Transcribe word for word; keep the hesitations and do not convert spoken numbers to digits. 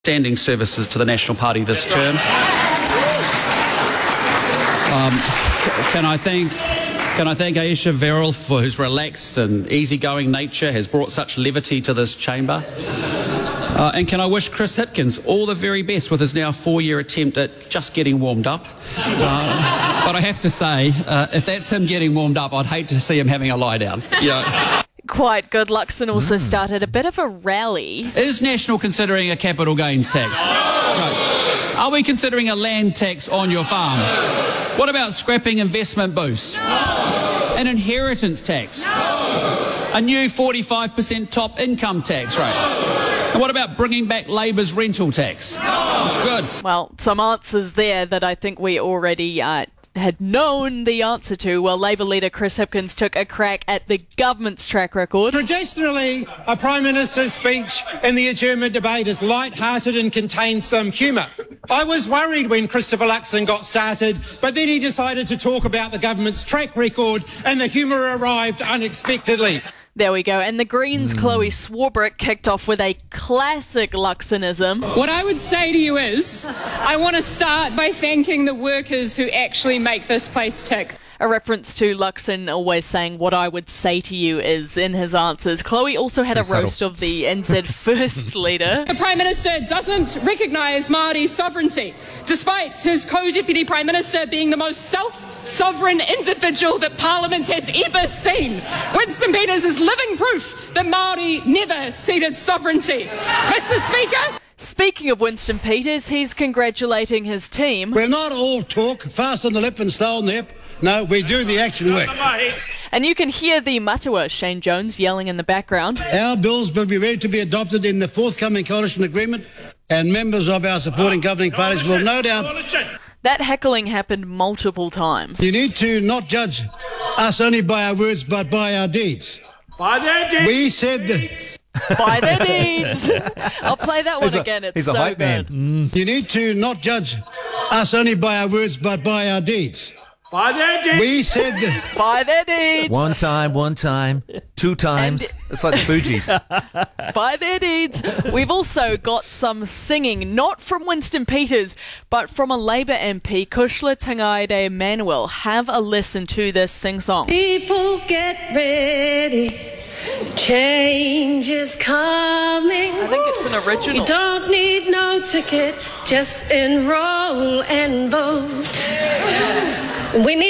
Standing services to the National Party this term. Um, can I thank can I thank Aisha Verrill for whose relaxed and easygoing nature has brought such levity to this chamber. Uh, and can I wish Chris Hipkins all the very best with his now four-year attempt at just getting warmed up. Uh, but I have to say, uh, if that's him getting warmed up, I'd hate to see him having a lie down. Yeah. Quite good. Luxon also mm. started a bit of a rally. Is National considering a capital gains tax? No. Are we considering a land tax on your farm? What about scrapping investment boost? No. An inheritance tax? No. A new forty-five percent top income tax rate? No. And what about bringing back Labour's rental tax? No. Good. Well, some answers there that I think we already uh, had known the answer to. Well, Labour leader Chris Hipkins took a crack at the government's track record. Traditionally, a Prime Minister's speech in the adjournment debate is light-hearted and contains some humour. I was worried when Christopher Luxon got started, but then he decided to talk about the government's track record and the humour arrived unexpectedly. There we go. And the Greens' mm. Chloe Swarbrick kicked off with a classic Luxonism. What I would say to you is, I want to start by thanking the workers who actually make this place tick. A reference to Luxon always saying, what I would say to you is in his answers. Chloe also had Very a subtle. roast of the N Z First leader. The Prime Minister doesn't recognise Māori sovereignty, despite his co-deputy Prime Minister being the most self-sovereign individual that Parliament has ever seen. Winston Peters is living proof that Māori never ceded sovereignty. Mister Speaker? Speaking of Winston Peters, he's congratulating his team. We're not all talk, fast on the lip and slow on the hip. No, we do the action work. And you can hear the matua, Shane Jones, yelling in the background. Our bills will be ready to be adopted in the forthcoming coalition agreement, and members of our supporting governing parties will no doubt... That heckling happened multiple times. You need to not judge us only by our words, but by our deeds. By their deeds. We said... The By their deeds. I'll play that one he's a, again. It's he's so a hype good. man. Mm. You need to not judge us only by our words, but by our deeds. By their deeds. We said the by their deeds. One time, one time, two times. And it's like the Fugees. By their deeds. We've also got some singing, not from Winston Peters, but from a Labour M P, Kushla Tangaide Manuel. Have a listen to this sing-song. People get ready. Change is coming. I think it's an original. You don't need no ticket, just enroll and vote. We need